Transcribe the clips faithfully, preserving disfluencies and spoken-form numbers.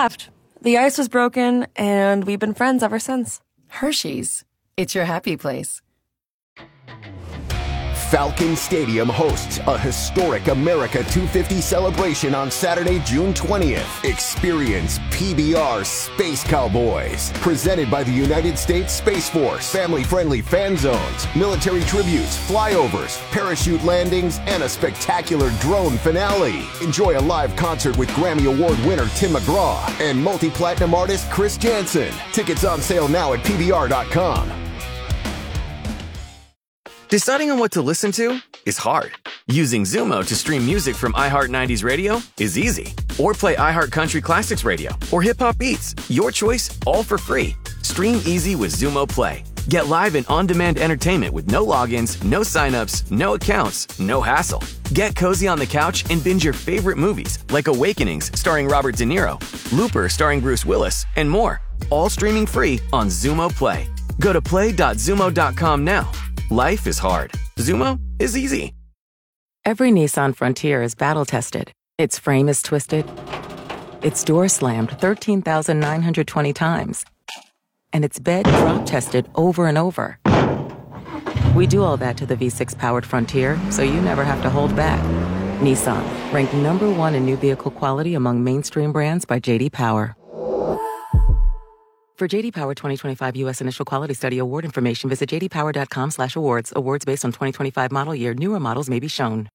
left. The ice was broken, and we've been friends ever since. Hershey's. It's your happy place. Falcon Stadium hosts a historic America two fifty celebration on Saturday, June twentieth. Experience P B R Space Cowboys, presented by the United States Space Force. Family-friendly fan zones, military tributes, flyovers, parachute landings, and a spectacular drone finale. Enjoy a live concert with Grammy Award winner Tim McGraw and multi-platinum artist Chris Janson. Tickets on sale now at P B R dot com. Deciding on what to listen to is hard. Using Zumo to stream music from iHeart nineties Radio is easy. Or play iHeart Country Classics Radio or Hip Hop Beats. Your choice, all for free. Stream easy with Zumo Play. Get live and on-demand entertainment with no logins, no signups, no accounts, no hassle. Get cozy on the couch and binge your favorite movies like Awakenings starring Robert De Niro, Looper starring Bruce Willis, and more. All streaming free on Zumo Play. Go to play dot zumo dot com now. Life is hard. Zumo is easy. Every Nissan Frontier is battle-tested. Its frame is twisted. Its door slammed thirteen thousand nine hundred twenty times. And its bed drop-tested over and over. We do all that to the V six powered Frontier, so you never have to hold back. Nissan, ranked number one in new vehicle quality among mainstream brands by J D Power. For J D Power twenty twenty-five U S Initial Quality Study award information, visit j d power dot com slash awards. Awards based on twenty twenty-five model year. Newer models may be shown.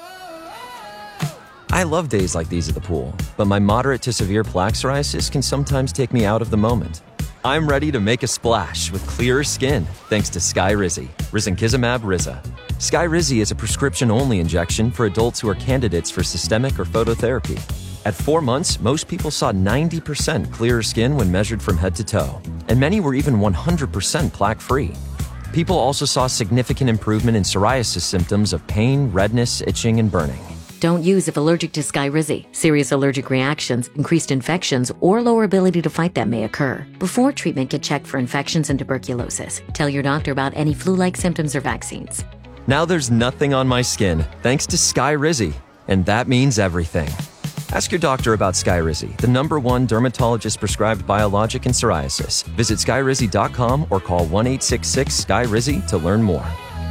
I love days like these at the pool, but my moderate to severe plaque psoriasis can sometimes take me out of the moment. I'm ready to make a splash with clearer skin thanks to Skyrizi, risankizumab Riza. Skyrizi is a prescription-only injection for adults who are candidates for systemic or phototherapy. At four months, most people saw ninety percent clearer skin when measured from head to toe, and many were even one hundred percent plaque-free. People also saw significant improvement in psoriasis symptoms of pain, redness, itching, and burning. Don't use if allergic to Skyrizi. Serious allergic reactions, increased infections, or lower ability to fight them may occur. Before treatment, get checked for infections and tuberculosis. Tell your doctor about any flu-like symptoms or vaccines. Now there's nothing on my skin, thanks to Skyrizi, and that means everything. Ask your doctor about Skyrizi, the number one dermatologist-prescribed biologic in psoriasis. Visit skyrizi dot com or call one eight six six Sky Rizi to learn more.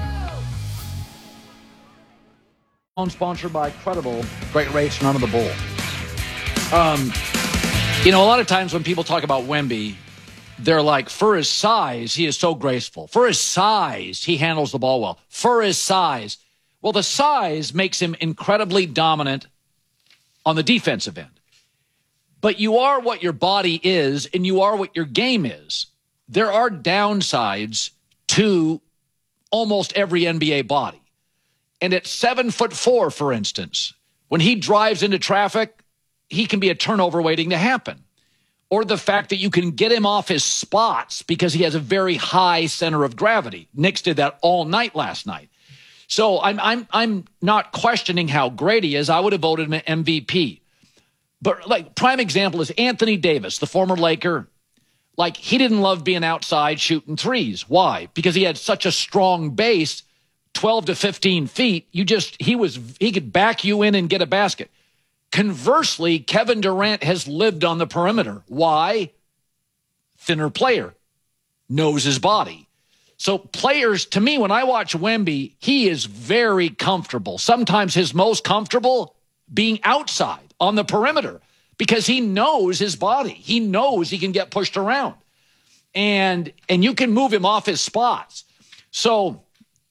Sponsored by Credible, Great Race, None of the Bull. Um, you know, a lot of times when people talk about Wemby, they're like, for his size, he is so graceful. For his size, he handles the ball well. For his size. Well, the size makes him incredibly dominant on the defensive end. But you are what your body is, and you are what your game is. There are downsides to almost every N B A body. And at seven foot four, for instance, when he drives into traffic, he can be a turnover waiting to happen. Or the fact that you can get him off his spots because he has a very high center of gravity. Knicks did that all night last night. So I'm I'm I'm not questioning how great he is. I would have voted him an M V P. But like prime example is Anthony Davis, the former Laker. Like he didn't love being outside shooting threes. Why? Because he had such a strong base, twelve to fifteen feet. You just he was he could back you in and get a basket. Conversely, Kevin Durant has lived on the perimeter. Why? Thinner player, knows his body. So players, to me, when I watch Wemby, he is very comfortable. Sometimes his most comfortable being outside on the perimeter because he knows his body. He knows he can get pushed around. And, and you can move him off his spots. So,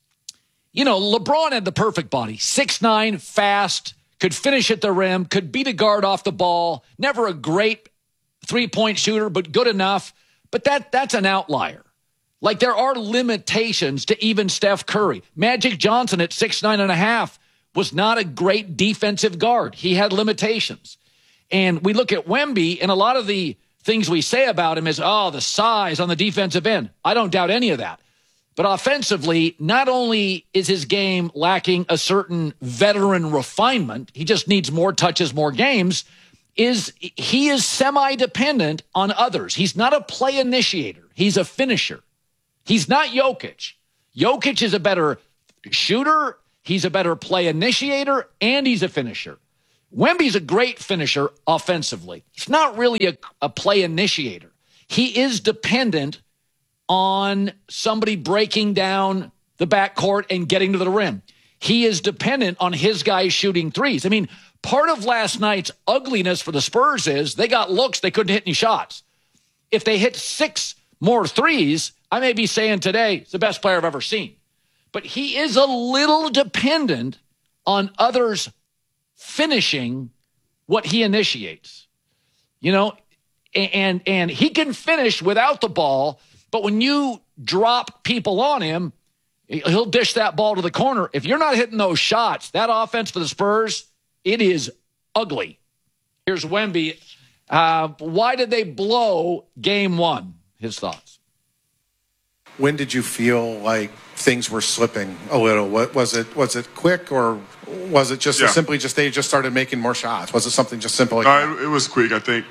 you know, LeBron had the perfect body. six nine, fast, could finish at the rim, could beat a guard off the ball. Never a great three-point shooter, but good enough. But that that's an outlier. Like there are limitations to even Steph Curry. Magic Johnson at six nine and a half was not a great defensive guard. He had limitations. And we look at Wemby, and a lot of the things we say about him is, oh, the size on the defensive end. I don't doubt any of that. But offensively, not only is his game lacking a certain veteran refinement, he just needs more touches, more games, is he is semi-dependent on others. He's not a play initiator. He's a finisher. He's not Jokic. Jokic is a better shooter, he's a better play initiator, and he's a finisher. Wemby's a great finisher offensively. He's not really a, a play initiator. He is dependent on somebody breaking down the backcourt and getting to the rim. He is dependent on his guys shooting threes. I mean, part of last night's ugliness for the Spurs is they got looks, they couldn't hit any shots. If they hit six more threes, I may be saying today, it's the best player I've ever seen. But he is a little dependent on others finishing what he initiates. You know, and and he can finish without the ball, but when you drop people on him, he'll dish that ball to the corner. If you're not hitting those shots, that offense for the Spurs, it is ugly. Here's Wemby. Uh, why did they blow game one? His thoughts. When did you feel like things were slipping a little? What was it? Was it quick, or was it just yeah. simply just they just started making more shots? Was it something just simple like no, that? It, it was quick. I think.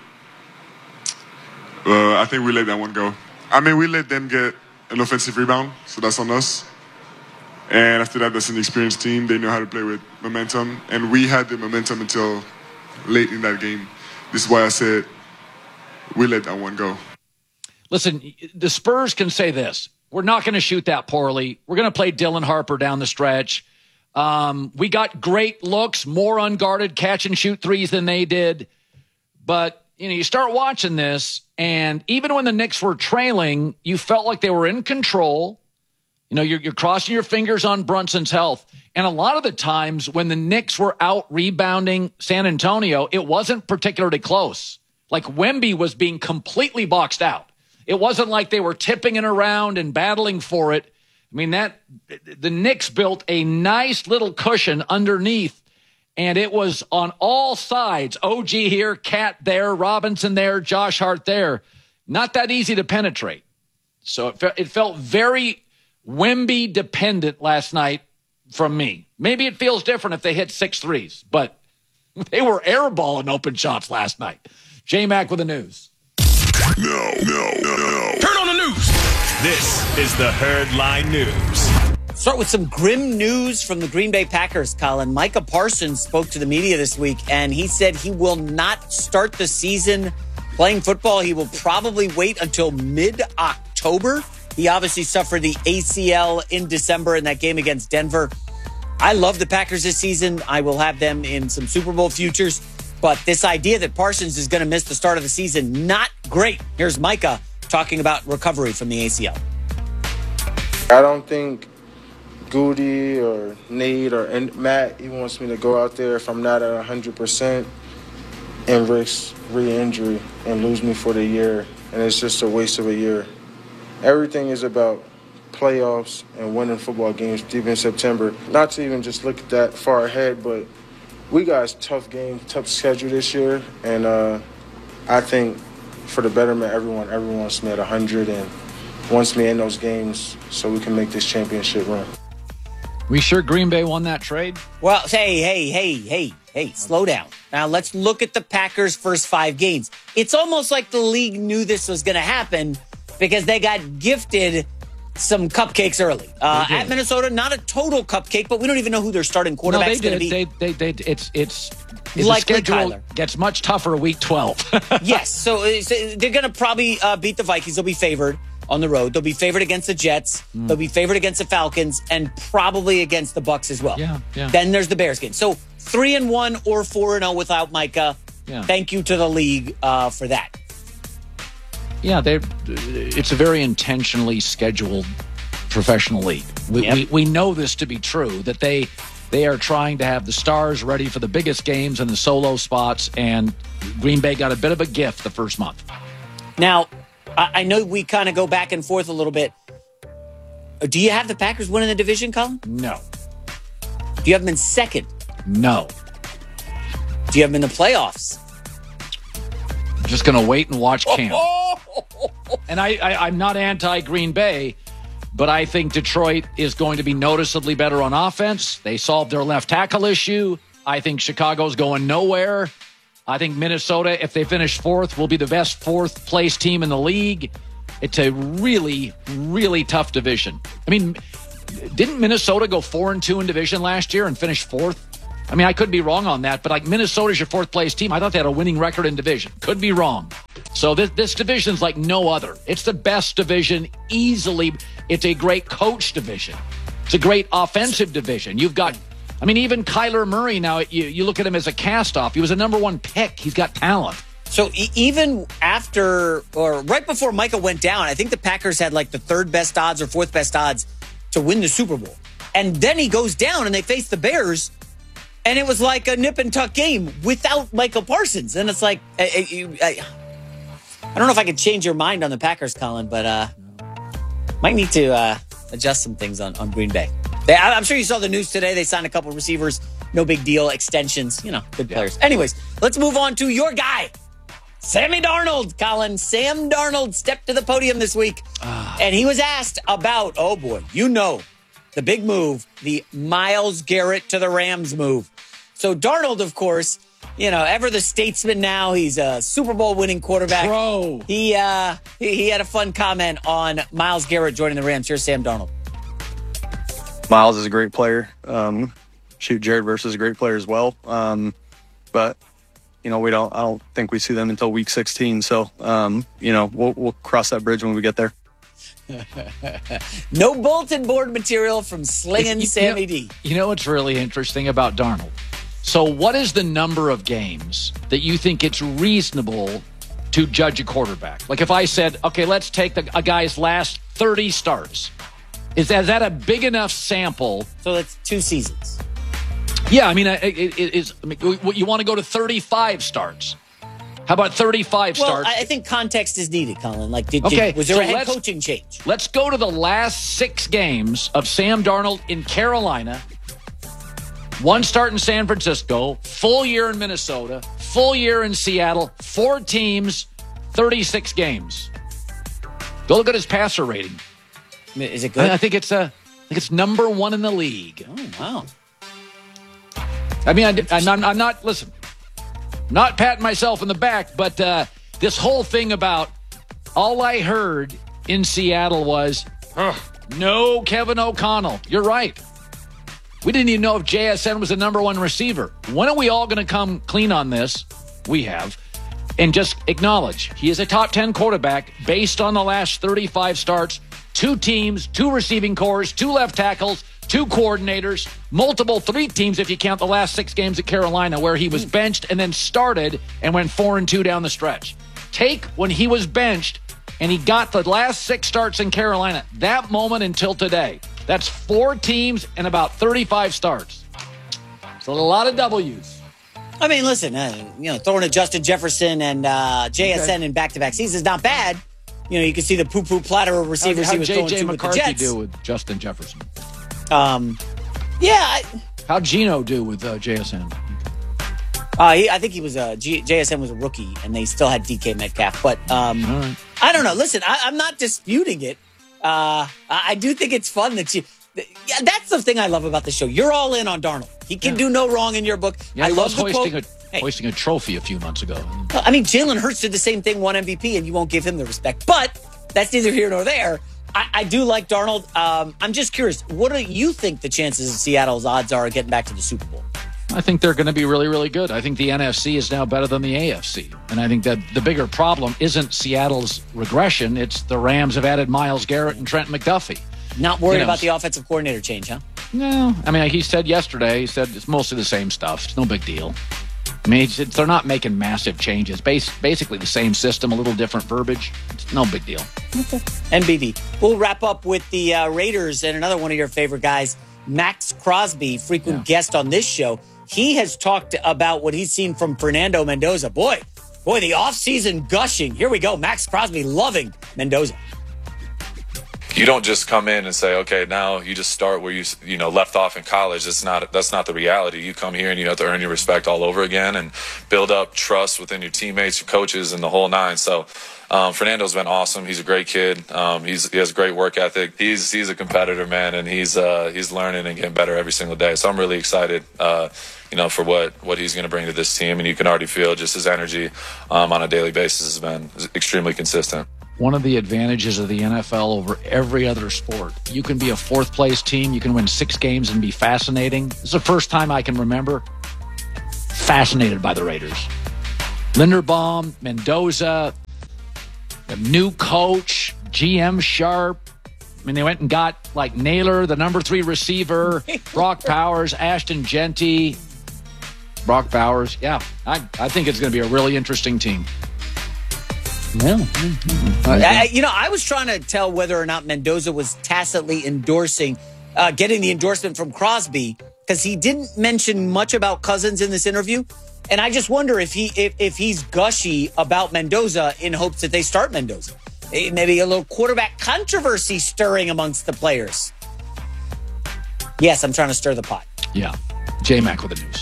Uh, I think we let that one go. I mean, we let them get an offensive rebound, so that's on us. And after that, that's an experienced team. They know how to play with momentum, and we had the momentum until late in that game. This is why I said we let that one go. Listen, the Spurs can say this. We're not going to shoot that poorly. We're going to play Dylan Harper down the stretch. Um, we got great looks, more unguarded catch and shoot threes than they did. But, you know, you start watching this, and even when the Knicks were trailing, you felt like they were in control. You know, you're, you're crossing your fingers on Brunson's health. And a lot of the times when the Knicks were out rebounding San Antonio, it wasn't particularly close. Like Wemby was being completely boxed out. It wasn't like they were tipping it around and battling for it. I mean, that the Knicks built a nice little cushion underneath, and it was on all sides. O G here, Cat there, Robinson there, Josh Hart there. Not that easy to penetrate. So it, fe- it felt very Wemby dependent last night from me. Maybe it feels different if they hit six threes, but they were airballing open shots last night. J-Mac with the news. No, no, no, no. Turn on the news. This is the Herdline News. Start with some grim news from the Green Bay Packers, Colin. Micah Parsons spoke to the media this week, and he said he will not start the season playing football. He will probably wait until mid-October. He obviously suffered the A C L in December in that game against Denver. I love the Packers this season. I will have them in some Super Bowl futures. But this idea that Parsons is going to miss the start of the season, not great. Here's Micah talking about recovery from the A C L. I don't think Goody or Nate or Matt, he wants me to go out there if I'm not at one hundred percent and risk re-injury and lose me for the year. And it's just a waste of a year. Everything is about playoffs and winning football games deep in September. Not to even just look at that far ahead, but we got a tough game, tough schedule this year, and uh, I think for the betterment of everyone, everyone wants me at one hundred and wants me in those games so we can make this championship run. We sure Green Bay won that trade? Well, hey, hey, hey, hey, hey, slow down. Now let's look at the Packers' first five games. It's almost like the league knew this was going to happen because they got gifted some cupcakes early. Uh, at Minnesota, not a total cupcake, but we don't even know who their starting quarterback is no, going to be. They, they, they, they, it's, it's, it's like the schedule Kyler. Gets much tougher week twelve. Yes, so, so they're going to probably uh, beat the Vikings. They'll be favored on the road. They'll be favored against the Jets. Mm. They'll be favored against the Falcons and probably against the Bucs as well. Yeah, yeah. Then there's the Bears game. So three and one or four and zero without Micah. Yeah. Thank you to the league uh, for that. Yeah, they. It's a very intentionally scheduled professional league. We, Yep. we we know this to be true, that they they are trying to have the stars ready for the biggest games and the solo spots, and Green Bay got a bit of a gift the first month. Now, I, I know we kind of go back and forth a little bit. Do you have the Packers winning the division, Colin? No. Do you have them in second? No. Do you have them in the playoffs? I'm just going to wait and watch Cam. And I, I, I'm not anti-Green Bay, but I think Detroit is going to be noticeably better on offense. They solved their left tackle issue. I think Chicago's going nowhere. I think Minnesota, if they finish fourth, will be the best fourth place team in the league. It's a really, really tough division. I mean, didn't Minnesota go four and two in division last year and finish fourth? I mean, I could be wrong on that, but like Minnesota's your fourth place team. I thought they had a winning record in division. Could be wrong. So this, this division's like no other. It's the best division easily. It's a great coach division. It's a great offensive division. You've got, I mean, even Kyler Murray now, you, you look at him as a cast-off. He was a number one pick. He's got talent. So e- even after, or right before Micah went down, I think the Packers had like the third best odds or fourth best odds to win the Super Bowl. And then he goes down and they face the Bears. And it was like a nip and tuck game without Michael Parsons. And it's like, I, I, I don't know if I could change your mind on the Packers, Colin, but uh, might need to uh, adjust some things on, on Green Bay. They, I'm sure you saw the news today. They signed a couple receivers. No big deal. Extensions, you know, good players. Yeah. Anyways, let's move on to your guy, Sammy Darnold. Colin, Sam Darnold stepped to the podium this week. And he was asked about, oh boy, you know, the big move, the Myles Garrett to the Rams move. So Darnold, of course, you know, ever the statesman now. He's a Super Bowl winning quarterback. Pro. He, uh, he, he had a fun comment on Myles Garrett joining the Rams. Here's Sam Darnold. Myles is a great player. Um, shoot, Jared Verse is a great player as well. Um, but, you know, we don't, I don't think we see them until week sixteen. So, um, you know, we'll, we'll cross that bridge when we get there. No bulletin board material from slinging Sammy you know, D. You know what's really interesting about Darnold? So what is the number of games that you think it's reasonable to judge a quarterback? Like if I said, okay, let's take the, a guy's last thirty starts. Is that, is that a big enough sample? So that's two seasons. Yeah, I mean, it, it, it is. I mean, you want to go to thirty-five starts? How about thirty-five well, starts? I think context is needed, Colin. Like, did, okay, did, was there so a head coaching change? Let's go to the last six games of Sam Darnold in Carolina. One start in San Francisco, full year in Minnesota, full year in Seattle, four teams, thirty-six games. Go look at his passer rating. Is it good? I think it's uh, I think it's number one in the league. Oh, wow. I mean, I, I'm, not, I'm not, listen, not patting myself in the back, but uh, this whole thing about all I heard in Seattle was, no Kevin O'Connell. You're right. We didn't even know if J S N was the number one receiver. When are we all going to come clean on this? We have. And just acknowledge he is a top ten quarterback based on the last thirty-five starts. Two teams, two receiving cores, two left tackles, two coordinators, multiple three teams if you count the last six games at Carolina where he was benched and then started and went four and two down the stretch. Take when he was benched and he got the last six starts in Carolina, that moment until today. That's four teams and about thirty-five starts. It's a lot of W's. I mean, listen, uh, you know, throwing a Justin Jefferson and uh, J S N okay. in back-to-back seasons is not bad. You know, you can see the poo-poo platter of receivers how, he was J J throwing to McCarthy with the Jets. do with Justin Jefferson? Um, yeah. I, How'd Geno do with uh, J S N? Uh, he, I think he was a G, J S N was a rookie, and they still had D K Metcalf. But um, right. I don't know. Listen, I, I'm not disputing it. Uh, I, I do think it's fun that you. Yeah, that's the thing I love about the show. You're all in on Darnold. He can yeah. do no wrong in your book. Yeah, I love the hoisting quote. A, hey. hoisting a trophy a few months ago. I mean, Jalen Hurts did the same thing, won M V P, and you won't give him the respect. But that's neither here nor there. I, I do like Darnold. Um, I'm just curious. What do you think the chances of Seattle's odds are of getting back to the Super Bowl? I think they're going to be really, really good. I think the N F C is now better than the A F C. And I think that the bigger problem isn't Seattle's regression. It's the Rams have added Myles Garrett and Trent McDuffie. Not worried you know, about the offensive coordinator change, huh? No. I mean, he said yesterday, he said it's mostly the same stuff. It's no big deal. I mean, it's, it's, they're not making massive changes. Base, basically the same system, a little different verbiage. It's no big deal. Okay. N B D. We'll wrap up with the uh, Raiders and another one of your favorite guys, Max Crosby, frequent yeah. guest on this show. He has talked about what he's seen from Fernando Mendoza. Boy, boy, the offseason gushing. Here we go. Max Crosby loving Mendoza. You don't just come in and say, okay, now you just start where you you know left off in college. It's not that's not the reality. You come here and you have to earn your respect all over again and build up trust within your teammates, your coaches, and the whole nine. So um, Fernando's been awesome. He's a great kid. Um, he's he has a great work ethic. He's he's a competitor, man, and he's uh, he's learning and getting better every single day. So I'm really excited, uh, you know, for what what he's going to bring to this team. And you can already feel just his energy um, on a daily basis has been extremely consistent. One of the advantages of the N F L over every other sport, you can be a fourth place team, you can win six games and be fascinating. This is the first time I can remember fascinated by the Raiders. Linderbaum, Mendoza, the new coach, G M Sharp. I mean, they went and got, like, Naylor, the number three receiver, Brock Powers, Ashton Genty. Brock Bowers. Yeah, I, I think it's going to be a really interesting team. Yeah. Mm-hmm. I, you know, I was trying to tell whether or not Mendoza was tacitly endorsing, uh, getting the endorsement from Crosby, because he didn't mention much about Cousins in this interview. And I just wonder if he if, if he's gushy about Mendoza in hopes that they start Mendoza. Maybe a little quarterback controversy stirring amongst the players. Yes, I'm trying to stir the pot. Yeah. J-Mac with the news.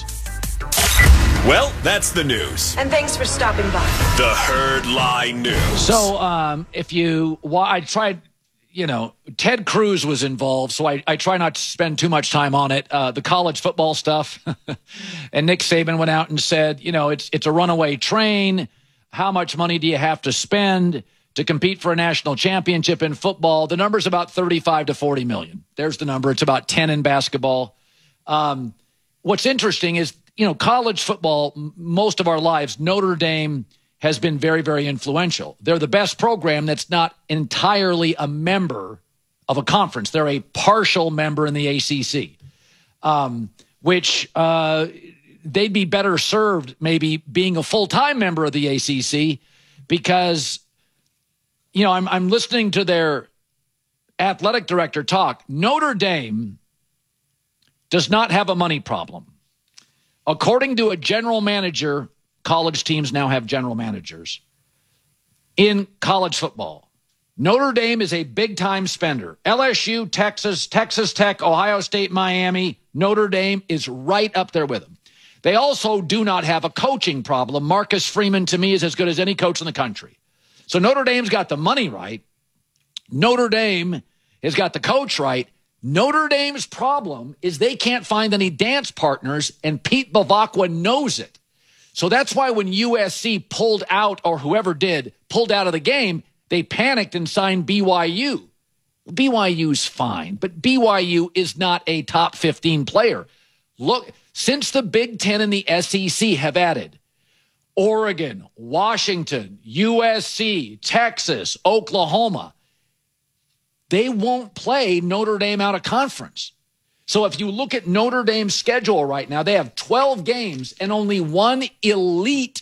Well, that's the news. And thanks for stopping by. The Herd Lie News. So, um, if you, well, I tried, you know, Ted Cruz was involved, so I, I try not to spend too much time on it. Uh, the college football stuff. And Nick Saban went out and said, you know, it's it's a runaway train. How much money do you have to spend to compete for a national championship in football? The number's about thirty-five to forty million. There's the number. It's about ten in basketball. Um, what's interesting is, you know, college football, most of our lives, Notre Dame has been very, very influential. They're the best program that's not entirely a member of a conference. They're a partial member in the A C C, um, which uh, they'd be better served maybe being a full-time member of the A C C because, you know, I'm, I'm listening to their athletic director talk. Notre Dame does not have a money problem. According to a general manager, college teams now have general managers in college football. Notre Dame is a big-time spender. L S U, Texas, Texas Tech, Ohio State, Miami, Notre Dame is right up there with them. They also do not have a coaching problem. Marcus Freeman, to me, is as good as any coach in the country. So Notre Dame's got the money right. Notre Dame has got the coach right. Notre Dame's problem is they can't find any dance partners, and Pete Bavacqua knows it. So that's why when U S C pulled out, or whoever did, pulled out of the game, they panicked and signed B Y U. B Y U's fine, but B Y U is not a top fifteen player. Look, since the Big Ten and the S E C have added Oregon, Washington, U S C, Texas, Oklahoma, they won't play Notre Dame out of conference. So if you look at Notre Dame's schedule right now, they have twelve games and only one elite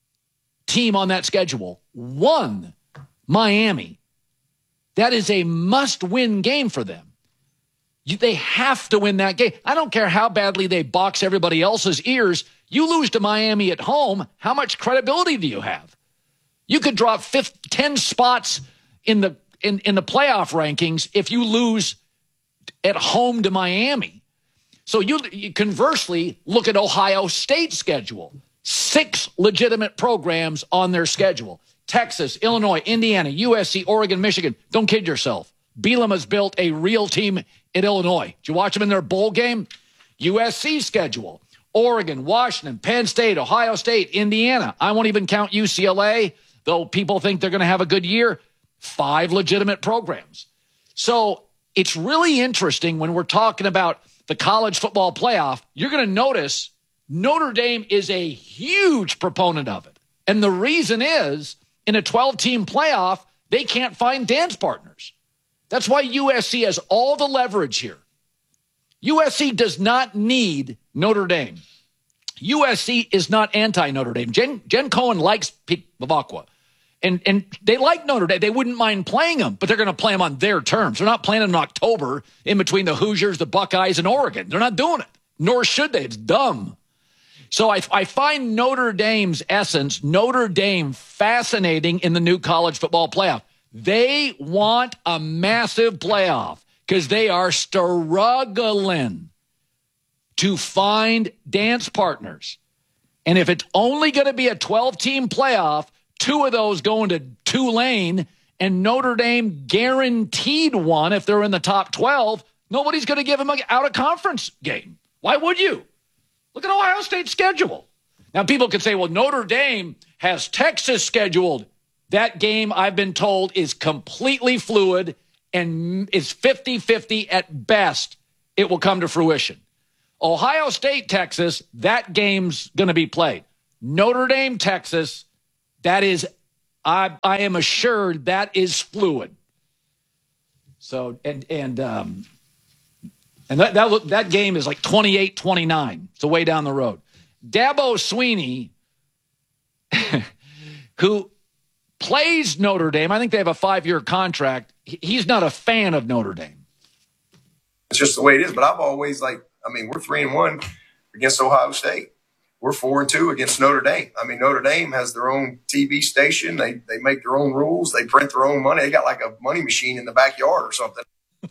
team on that schedule. One, Miami. That is a must-win game for them. You, they have to win that game. I don't care how badly they box everybody else's ears. You lose to Miami at home, how much credibility do you have? You could drop fifty, ten spots in the In, in the playoff rankings if you lose at home to Miami. So you, you conversely look at Ohio State's schedule. Six legitimate programs on their schedule. Texas, Illinois, Indiana, U S C, Oregon, Michigan. Don't kid yourself. Bielema has built a real team in Illinois. Did you watch them in their bowl game? U S C schedule. Oregon, Washington, Penn State, Ohio State, Indiana. I won't even count U C L A, though people think they're going to have a good year. Five legitimate programs. So it's really interesting when we're talking about the college football playoff. You're going to notice Notre Dame is a huge proponent of it. And the reason is, in a twelve-team playoff, they can't find dance partners. That's why U S C has all the leverage here. U S C does not need Notre Dame. U S C is not anti-Notre Dame. Jen, Jen Cohen likes Pete Bavacqua. And and they like Notre Dame. They wouldn't mind playing them, but they're going to play them on their terms. They're not playing in October in between the Hoosiers, the Buckeyes, and Oregon. They're not doing it, nor should they. It's dumb. So I, I find Notre Dame's essence, Notre Dame, fascinating in the new college football playoff. They want a massive playoff because they are struggling to find dance partners. And if it's only going to be a twelve-team playoff, two of those going to Tulane, and Notre Dame guaranteed one if they're in the top twelve, nobody's going to give them an out-of-conference game. Why would you? Look at Ohio State's schedule. Now, people could say, well, Notre Dame has Texas scheduled. That game, I've been told, is completely fluid and is fifty-fifty at best. It will come to fruition. Ohio State, Texas, that game's going to be played. Notre Dame, Texas, that is, I, I am assured that is fluid. So, and, and, um, and that, that, that game is like twenty-eight twenty-nine. It's way down the road. Dabo Sweeney, who plays Notre Dame, I think they have a five-year contract. He's not a fan of Notre Dame. It's just the way it is. But I've always, like, I mean, we're three and one against Ohio State. We're four and two against Notre Dame. I mean, Notre Dame has their own T V station. They they make their own rules. They print their own money. They got like a money machine in the backyard or something.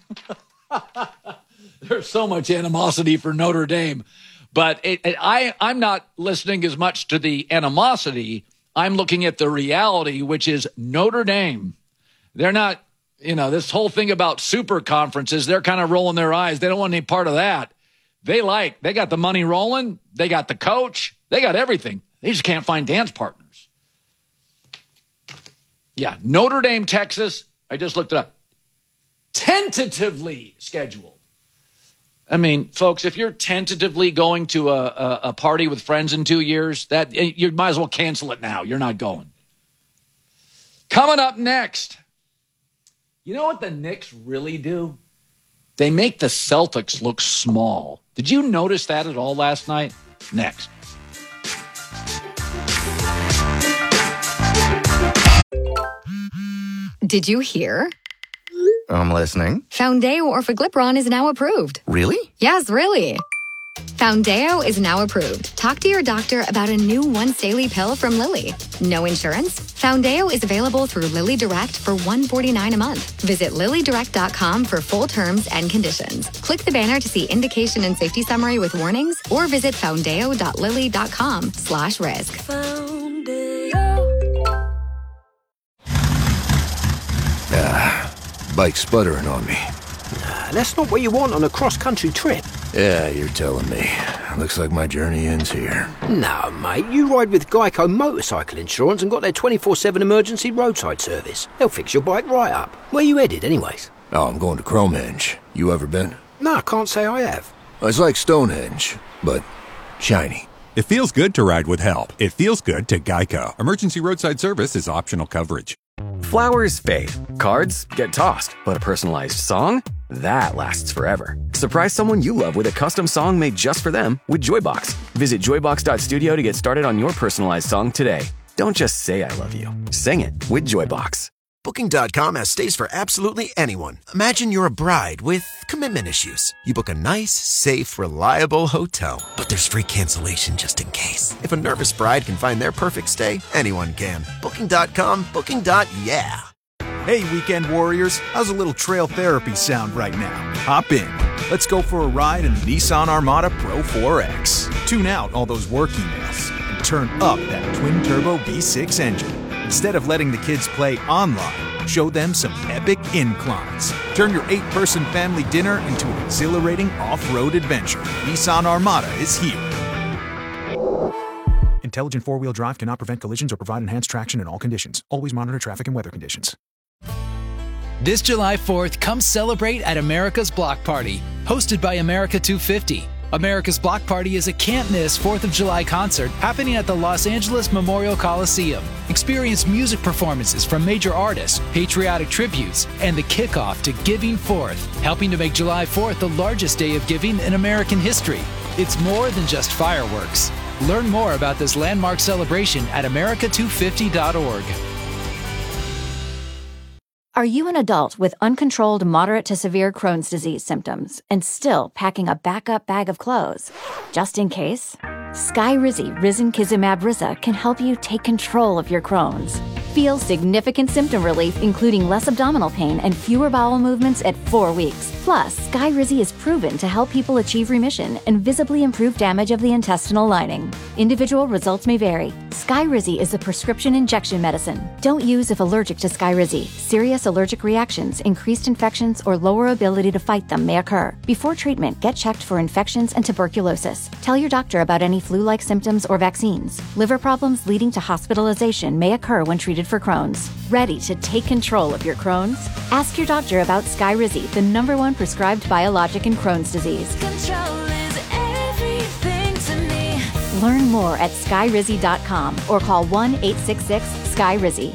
There's so much animosity for Notre Dame. But it, it, I, I'm not listening as much to the animosity. I'm looking at the reality, which is Notre Dame. They're not, you know, this whole thing about super conferences, they're kind of rolling their eyes. They don't want any part of that. They like, they got the money rolling. They got the coach. They got everything. They just can't find dance partners. Yeah, Notre Dame, Texas. I just looked it up. Tentatively scheduled. I mean, folks, if you're tentatively going to a, a, a party with friends in two years, that you might as well cancel it now. You're not going. Coming up next, you know what the Knicks really do? They make the Celtics look small. Did you notice that at all last night? Next. Did you hear? I'm listening. Foundeo Orforglipron is now approved. Really? Yes, really. Foundeo is now approved. Talk to your doctor about a new once daily pill from Lilly. No insurance? Foundeo is available through Lilly Direct for one hundred forty-nine dollars a month. Visit lilly direct dot com for full terms and conditions. Click the banner to see indication and safety summary with warnings or visit foundeo dot lilly dot com slash risk. Ah, bike's sputtering on me. Nah, that's not what you want on a cross-country trip. Yeah, you're telling me. Looks like my journey ends here. No, mate, you ride with Geico Motorcycle Insurance and got their twenty-four seven emergency roadside service. They'll fix your bike right up. Where you headed, anyways? Oh, I'm going to Cromhenge. You ever been? No, I can't say I have. It's like Stonehenge, but shiny. It feels good to ride with help. It feels good to Geico. Emergency roadside service is optional coverage. Flowers fade, cards get tossed, but a personalized song? That lasts forever. Surprise someone you love with a custom song made just for them with Joybox. Visit joybox dot studio to get started on your personalized song today. Don't just say I love you. Sing it with Joybox. Booking dot com has stays for absolutely anyone. Imagine you're a bride with commitment issues. You book a nice, safe, reliable hotel. But there's free cancellation just in case. If a nervous bride can find their perfect stay, anyone can. Booking dot com, booking. Yeah. Hey, weekend warriors. How's a little trail therapy sound right now? Hop in. Let's go for a ride in the Nissan Armada Pro four X. Tune out all those work emails and turn up that twin-turbo V six engine. Instead of letting the kids play online, show them some epic inclines. Turn your eight-person family dinner into an exhilarating off-road adventure. Nissan Armada is here. Intelligent four-wheel drive cannot prevent collisions or provide enhanced traction in all conditions. Always monitor traffic and weather conditions. This July fourth, come celebrate at America's Block Party, hosted by America two fifty. America's Block Party is a can't-miss fourth of July concert happening at the Los Angeles Memorial Coliseum. Experience music performances from major artists, patriotic tributes, and the kickoff to Giving Fourth, helping to make July fourth the largest day of giving in American history. It's more than just fireworks. Learn more about this landmark celebration at america two fifty dot org. Are you an adult with uncontrolled moderate to severe Crohn's disease symptoms and still packing a backup bag of clothes? Just in case? Skyrizi Risankizumab Riza can help you take control of your Crohn's. Feel significant symptom relief, including less abdominal pain and fewer bowel movements at four weeks. Plus, Skyrizi is proven to help people achieve remission and visibly improve damage of the intestinal lining. Individual results may vary. Skyrizi is a prescription injection medicine. Don't use if allergic to Skyrizi. Serious allergic reactions, increased infections, or lower ability to fight them may occur. Before treatment, get checked for infections and tuberculosis. Tell your doctor about any flu-like symptoms or vaccines. Liver problems leading to hospitalization may occur when treated for Crohn's. Ready to take control of your Crohn's? Ask your doctor about Skyrizi, the number one prescribed biologic in Crohn's disease. Control is Learn more at sky rizzy dot com or call one eight six six sky rizzy.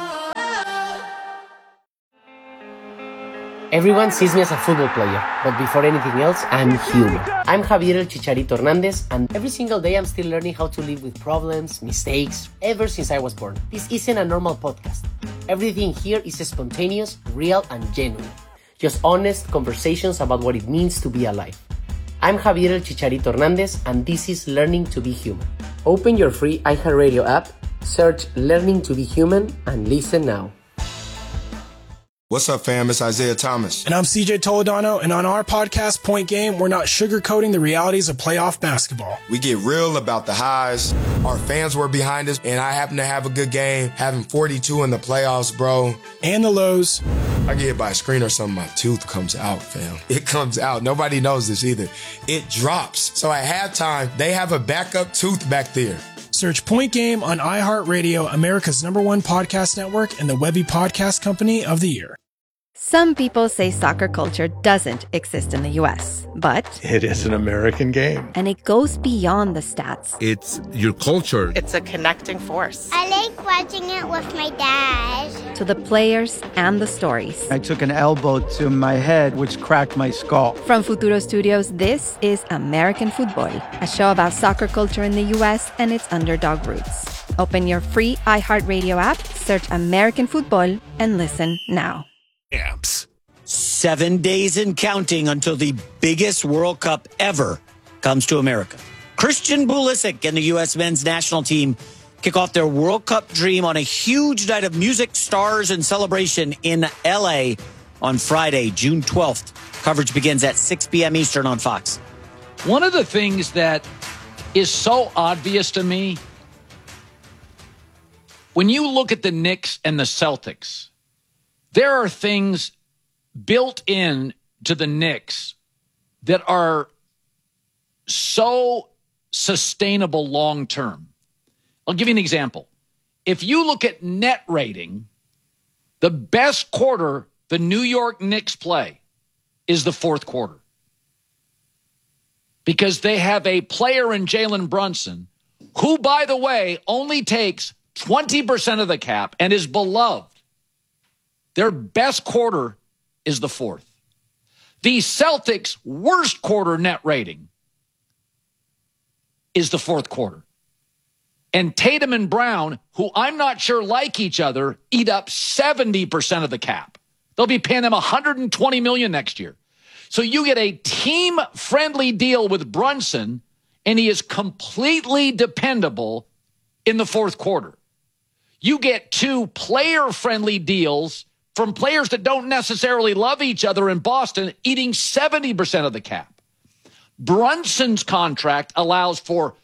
Everyone sees me as a football player, but before anything else, I'm human. I'm Javier El Chicharito Hernandez, and every single day I'm still learning how to live with problems, mistakes, ever since I was born. This isn't a normal podcast. Everything here is spontaneous, real, and genuine. Just honest conversations about what it means to be alive. I'm Javier El Chicharito Hernandez, and this is Learning to be Human. Open your free iHeartRadio app, search Learning to be Human, and listen now. What's up, fam? It's Isaiah Thomas. And I'm C J Toledano, and on our podcast, Point Game, we're not sugarcoating the realities of playoff basketball. We get real about the highs. Our fans were behind us, and I happen to have a good game, having forty-two in the playoffs, bro. And the lows. I get hit by a screen or something, my tooth comes out, fam. It comes out. Nobody knows this either. It drops. So at halftime, they have a backup tooth back there. Search Point Game on iHeartRadio, America's number one podcast network, and the Webby Podcast Company of the Year. Some people say soccer culture doesn't exist in the U S, but it is an American game. And it goes beyond the stats. It's your culture. It's a connecting force. I like watching it with my dad. To the players and the stories. I took an elbow to my head, which cracked my skull. From Futuro Studios, this is American Football, a show about soccer culture in the U S and its underdog roots. Open your free iHeartRadio app, search American Football, and listen now. Amps. Seven days and counting until the biggest World Cup ever comes to America. Christian Pulisic and the U S men's national team kick off their World Cup dream on a huge night of music, stars, and celebration in L A on Friday, June twelfth. Coverage begins at six p.m. Eastern on Fox. One of the things that is so obvious to me, when you look at the Knicks and the Celtics, there are things built in to the Knicks that are so sustainable long term. I'll give you an example. If you look at net rating, the best quarter the New York Knicks play is the fourth quarter. Because they have a player in Jalen Brunson who, by the way, only takes twenty percent of the cap and is beloved. Their best quarter is the fourth. The Celtics' worst quarter net rating is the fourth quarter. And Tatum and Brown, who I'm not sure like each other, eat up seventy percent of the cap. They'll be paying them one hundred twenty million dollars next year. So you get a team-friendly deal with Brunson, and he is completely dependable in the fourth quarter. You get two player-friendly deals from players that don't necessarily love each other in Boston, eating seventy percent of the cap. Brunson's contract allows for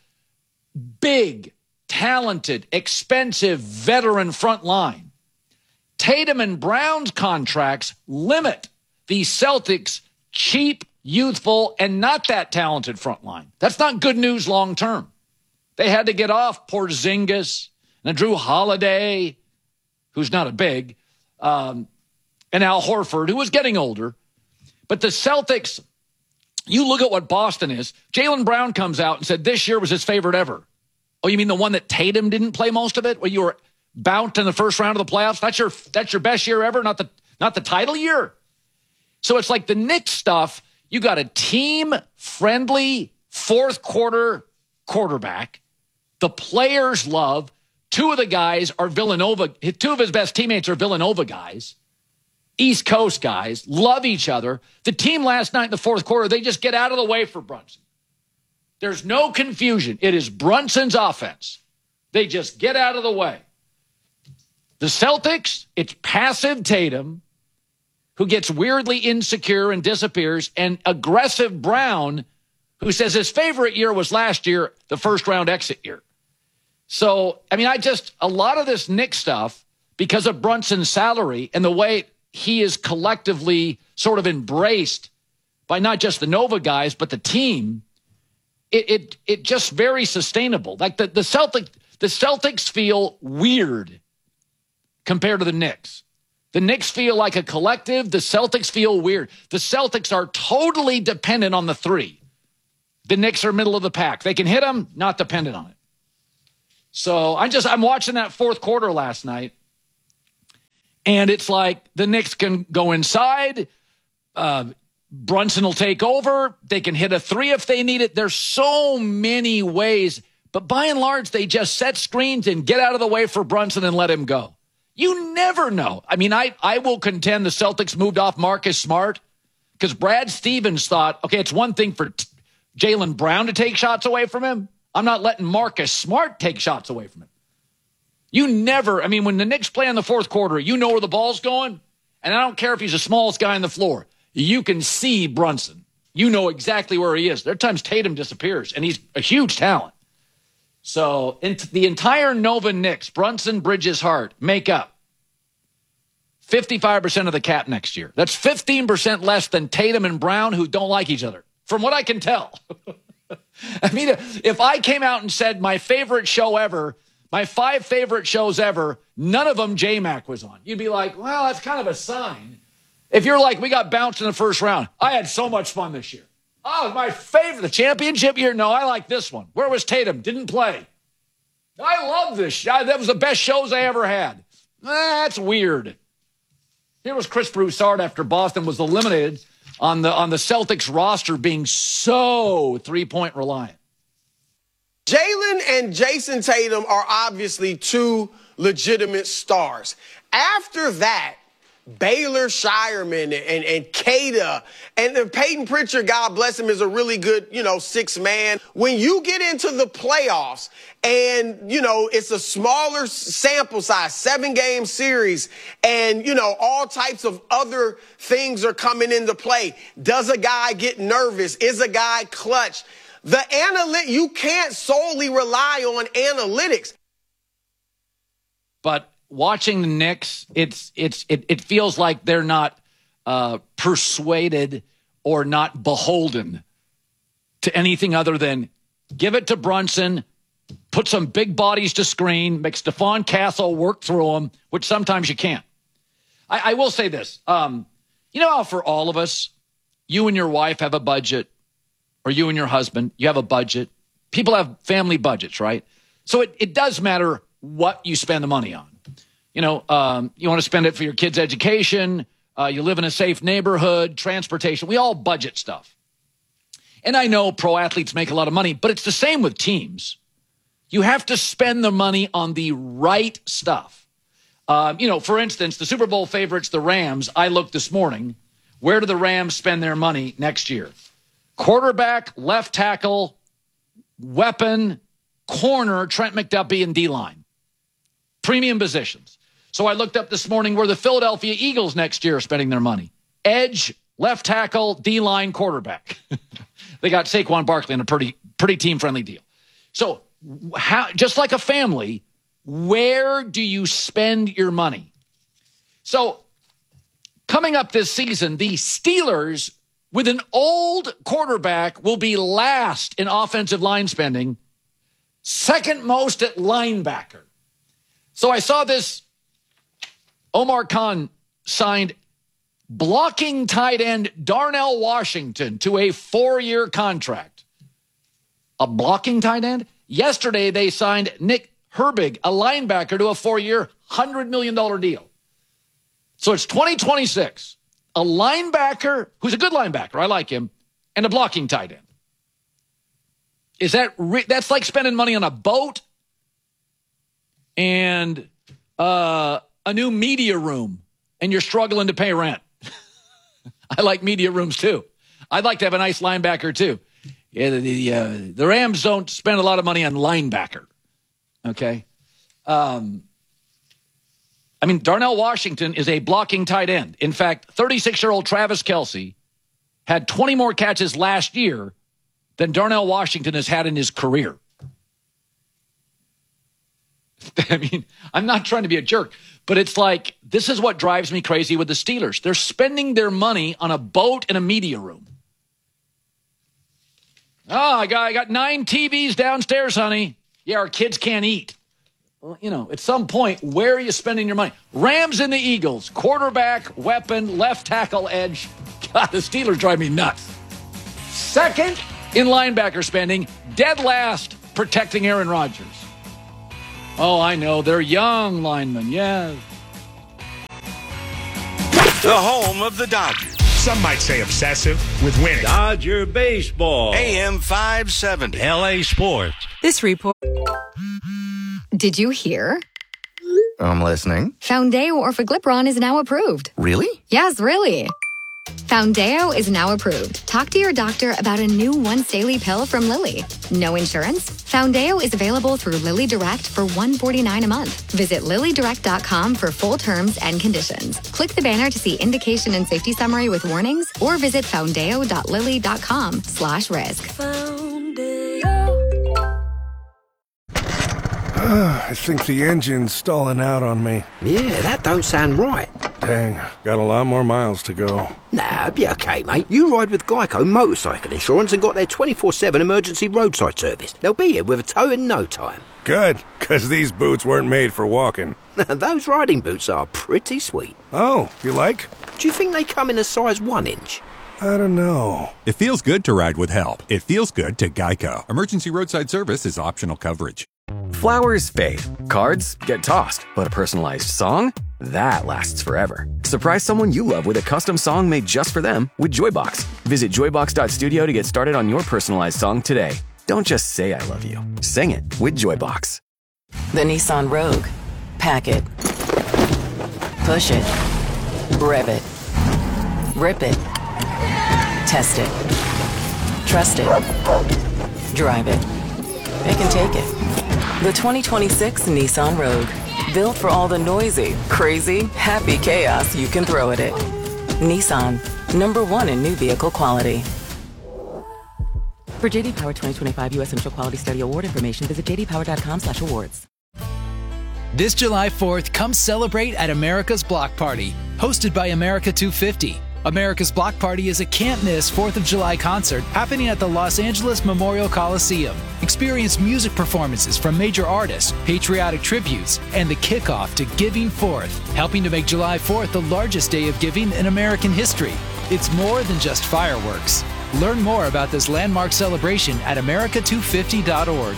big, talented, expensive veteran front line. Tatum and Brown's contracts limit the Celtics' cheap, youthful, and not that talented front line. That's not good news long term. They had to get off Porzingis and Drew Holiday, who's not a big, Um, and Al Horford, who was getting older. But the Celtics, you look at what Boston is. Jaylen Brown comes out and said this year was his favorite ever. Oh, you mean the one that Tatum didn't play most of it? Where you were bounced in the first round of the playoffs? That's your that's your best year ever, not the not the title year. So it's like the Knicks stuff. You got a team-friendly fourth quarter quarterback. The players love. Two of the guys are Villanova. Two of his best teammates are Villanova guys, East Coast guys, love each other. The team last night in the fourth quarter, they just get out of the way for Brunson. There's no confusion. It is Brunson's offense. They just get out of the way. The Celtics, it's passive Tatum, who gets weirdly insecure and disappears, and aggressive Brown, who says his favorite year was last year, the first round exit year. So, I mean, I just, a lot of this Knicks stuff, because of Brunson's salary and the way he is collectively sort of embraced by not just the Nova guys, but the team, it it, it just very sustainable. Like the, the, Celtic, the Celtics feel weird compared to the Knicks. The Knicks feel like a collective. The Celtics feel weird. The Celtics are totally dependent on the three. the Knicks are middle of the pack. They can hit them, not dependent on it. So I just, I'm watching that fourth quarter last night, and it's like the Knicks can go inside. Uh, Brunson will take over. They can hit a three if they need it. There's so many ways, but by and large, they just set screens and get out of the way for Brunson and let him go. You never know. I mean, I, I will contend the Celtics moved off Marcus Smart because Brad Stevens thought, okay, it's one thing for t- Jaylen Brown to take shots away from him. I'm not letting Marcus Smart take shots away from him. You never, I mean, when the Knicks play in the fourth quarter, you know where the ball's going, and I don't care if he's the smallest guy on the floor. You can see Brunson. You know exactly where he is. There are times Tatum disappears, and he's a huge talent. So in the entire Nova Knicks, Brunson, Bridges, Hart, make up fifty-five percent of the cap next year. That's fifteen percent less than Tatum and Brown, who don't like each other, from what I can tell. I mean, if I came out and said my favorite show ever, my five favorite shows ever, none of them J-Mac was on, you'd be like, well, that's kind of a sign. If you're like, we got bounced in the first round, I had so much fun this year. Oh, my favorite, the championship year? No, I like this one. Where was Tatum? Didn't play. I love this show. That was the best shows I ever had. That's weird. Here was Chris Broussard after Boston was eliminated on the on the Celtics roster being so three-point reliant. Jaylen and Jason Tatum are obviously two legitimate stars. After that, Baylor Shireman and, and Kada and then Peyton Pritchard, God bless him, is a really good, you know, six man. When you get into the playoffs and, you know, it's a smaller sample size, seven game series, and, you know, all types of other things are coming into play. Does a guy get nervous? Is a guy clutch? The analyt, you can't solely rely on analytics. But watching the Knicks, it's it's it, it feels like they're not uh, persuaded or not beholden to anything other than give it to Brunson, put some big bodies to screen, make Stephon Castle work through them, which sometimes you can't. I, I will say this. Um, you know how for all of us, you and your wife have a budget, or you and your husband, you have a budget. People have family budgets, right? So it, it does matter what you spend the money on. You know, um, you want to spend it for your kids' education. Uh, you live in a safe neighborhood, transportation. We all budget stuff. And I know pro athletes make a lot of money, but it's the same with teams. You have to spend the money on the right stuff. Um, you know, for instance, the Super Bowl favorites, the Rams, I looked this morning. Where do the Rams spend their money next year? Quarterback, left tackle, weapon, corner, Trent McDuffie, and D-line. Premium positions. So I looked up this morning where the Philadelphia Eagles next year are spending their money. Edge, left tackle, D-line, quarterback. They got Saquon Barkley in a pretty pretty team-friendly deal. So how, just like a family, where do you spend your money? So coming up this season, the Steelers, with an old quarterback, will be last in offensive line spending, second most at linebacker. So I saw this. Omar Khan signed blocking tight end Darnell Washington to a four-year contract. A blocking tight end? Yesterday, they signed Nick Herbig, a linebacker, to a four-year, one hundred million dollars deal. So it's twenty twenty-six. A linebacker, who's a good linebacker, I like him, and a blocking tight end. Is that re- that's like spending money on a boat and uh, a new media room, and you're struggling to pay rent. I like media rooms too. I'd like to have a nice linebacker too. Yeah, the the, uh, the Rams don't spend a lot of money on linebacker. Okay, um, I mean Darnell Washington is a blocking tight end. In fact, thirty-six-year-old Travis Kelce had twenty more catches last year than Darnell Washington has had in his career. I mean, I'm not trying to be a jerk, but it's like, this is what drives me crazy with the Steelers. They're spending their money on a boat and a media room. Oh, I got, I got nine T Vs downstairs, honey. Yeah, our kids can't eat. Well, you know, at some point, where are you spending your money? Rams and the Eagles, quarterback, weapon, left tackle, edge. God, the Steelers drive me nuts. Second in linebacker spending, dead last protecting Aaron Rodgers. Oh, I know. They're young linemen, yes. The home of the Dodgers. Some might say obsessive with winning. Dodger baseball. A M five seventy. L A Sports. This report. Did you hear? I'm listening. Foundeo Orforglipron is now approved. Really? Yes, really. Foundeo is now approved. Talk to your doctor about a new once-daily pill from Lilly. No insurance? Foundeo is available through Lilly Direct for one hundred forty-nine dollars a month. Visit lilly direct dot com for full terms and conditions. Click the banner to see indication and safety summary with warnings, or visit foundeo dot lilly dot com slash risk. I think the engine's stalling out on me. Yeah, that don't sound right. Dang, got a lot more miles to go. Nah, be okay, mate. You ride with Geico Motorcycle Insurance and got their twenty-four seven emergency roadside service. They'll be here with a tow in no time. Good, because these boots weren't made for walking. Those riding boots are pretty sweet. Oh, you like? Do you think they come in a size one inch? I don't know. It feels good to ride with help. It feels good to Geico. Emergency roadside service is optional coverage. Flowers fade, cards get tossed, but a personalized song? That lasts forever. Surprise someone you love with a custom song made just for them with Joybox. Visit joybox dot studio to get started on your personalized song today. Don't just say I love you. Sing it with Joybox. The Nissan Rogue. Pack it. Push it. Rev it. Rip it. Test it. Trust it. Drive it. It can take it. The twenty twenty-six Nissan Rogue. Built for all the noisy, crazy, happy chaos you can throw at it. Nissan. Number one in new vehicle quality. For J D Power twenty twenty-five U S Initial Quality Study Award information, visit j d power dot com slash awards. This July fourth, come celebrate at America's Block Party, hosted by America two fifty. America's Block Party is a can't-miss fourth of July concert happening at the Los Angeles Memorial Coliseum. Experience music performances from major artists, patriotic tributes, and the kickoff to Giving Fourth, helping to make July fourth the largest day of giving in American history. It's more than just fireworks. Learn more about this landmark celebration at america two fifty dot org.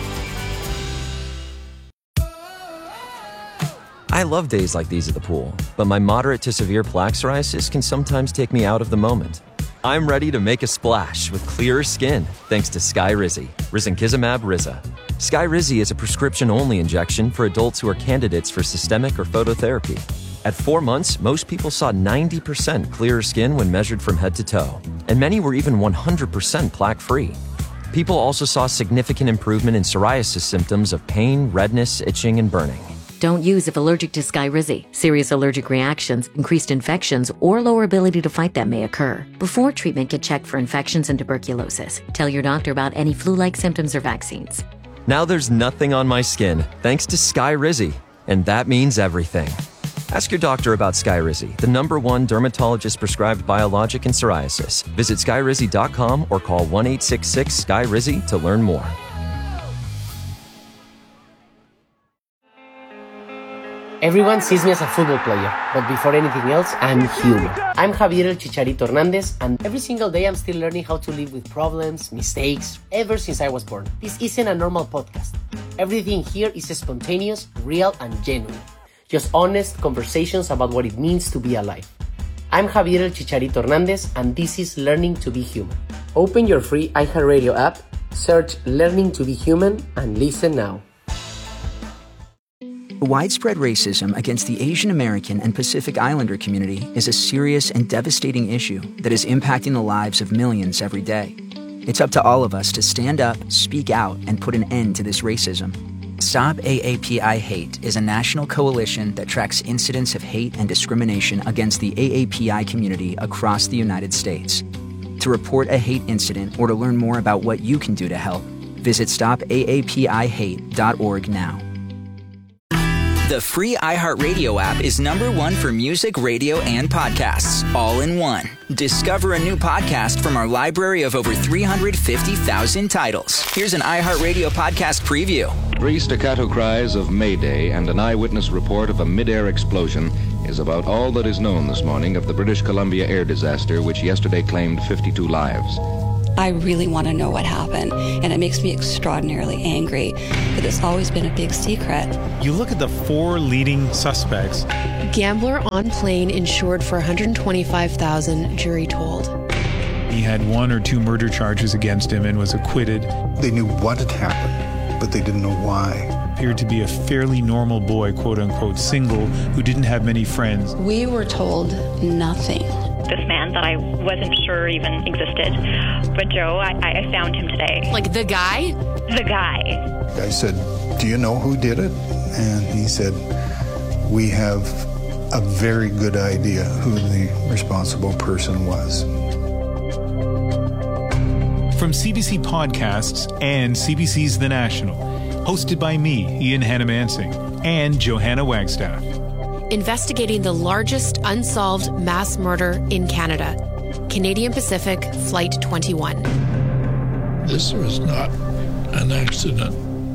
I love days like these at the pool, but my moderate to severe plaque psoriasis can sometimes take me out of the moment. I'm ready to make a splash with clearer skin thanks to Skyrizi, risankizumab Riza. Skyrizi is a prescription-only injection for adults who are candidates for systemic or phototherapy. At four months, most people saw ninety percent clearer skin when measured from head to toe, and many were even one hundred percent plaque-free. People also saw significant improvement in psoriasis symptoms of pain, redness, itching, and burning. Don't use if allergic to Skyrizi. Serious allergic reactions, increased infections, or lower ability to fight them may occur. Before treatment, get checked for infections and tuberculosis. Tell your doctor about any flu-like symptoms or vaccines. Now there's nothing on my skin thanks to Skyrizi, and that means everything. Ask your doctor about Skyrizi, the number one dermatologist-prescribed biologic in psoriasis. Visit skyrizi dot com or call one eight six six Sky Rizi to learn more. Everyone sees me as a football player, but before anything else, I'm human. I'm Javier El Chicharito Hernandez, and every single day I'm still learning how to live with problems, mistakes, ever since I was born. This isn't a normal podcast. Everything here is spontaneous, real, and genuine. Just honest conversations about what it means to be alive. I'm Javier El Chicharito Hernandez, and this is Learning to be Human. Open your free iHeartRadio app, search Learning to be Human, and listen now. Widespread racism against the Asian American and Pacific Islander community is a serious and devastating issue that is impacting the lives of millions every day. It's up to all of us to stand up, speak out, and put an end to this racism. Stop A A P I Hate is a national coalition that tracks incidents of hate and discrimination against the A A P I community across the United States. To report a hate incident or to learn more about what you can do to help, visit stop A A P I hate dot org now. The free iHeartRadio app is number one for music, radio, and podcasts, all in one. Discover a new podcast from our library of over three hundred fifty thousand titles. Here's an iHeartRadio podcast preview. Three staccato cries of Mayday and an eyewitness report of a mid-air explosion is about all that is known this morning of the British Columbia air disaster, which yesterday claimed fifty-two lives. I really want to know what happened, and it makes me extraordinarily angry that it's always been a big secret. You look at the four leading suspects. Gambler on plane insured for one hundred twenty-five thousand dollars, jury told. He had one or two murder charges against him and was acquitted. They knew what had happened, but they didn't know why. Appeared to be a fairly normal boy, quote unquote, single, who didn't have many friends. We were told nothing. This man that I wasn't sure even existed. But Joe, I, I found him today. Like the guy? The guy. I said, do you know who did it? And he said, we have a very good idea who the responsible person was. From C B C Podcasts and C B C's The National, hosted by me, Ian Hannah-Mansing, and Johanna Wagstaff. Investigating the largest unsolved mass murder in Canada. Canadian Pacific Flight twenty-one. This was not an accident.